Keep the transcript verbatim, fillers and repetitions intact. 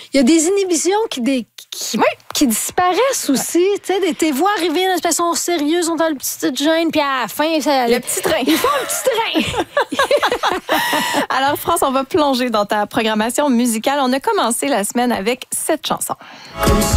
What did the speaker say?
il y a des inhibitions qui, des, qui, oui. qui disparaissent aussi. Tu sais, tes voix arriver de façon sérieuse, sont dans le petit gêne, puis à la fin, ça, le petit train. Ils font un petit train. Alors, France, on va plonger dans ta programmation musicale. On a commencé la semaine avec cette chanson. Comme